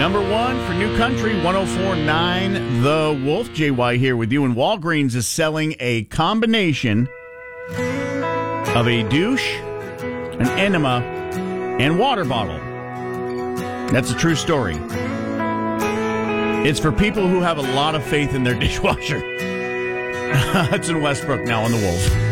Number one for New Country, 104.9 The Wolf. JY here with you. And Walgreens is selling a combination of a douche, an enema, and water bottle. That's a true story. It's for people who have a lot of faith in their dishwasher. Hudson Westbrook now on The Wolf.